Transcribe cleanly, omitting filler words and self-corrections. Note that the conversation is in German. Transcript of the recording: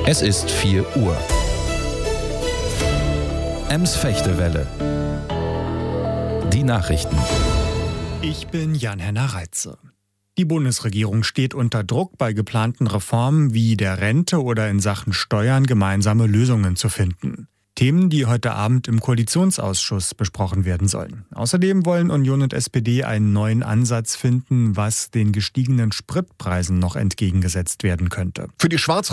Es ist 4 Uhr. Ems-Fechtewelle. Die Nachrichten. Ich bin Jan-Henner Reitze. Die Bundesregierung steht unter Druck, bei geplanten Reformen wie der Rente oder in Sachen Steuern gemeinsame Lösungen zu finden. Themen, die heute Abend im Koalitionsausschuss besprochen werden sollen. Außerdem wollen Union und SPD einen neuen Ansatz finden, was den gestiegenen Spritpreisen noch entgegengesetzt werden könnte. Für die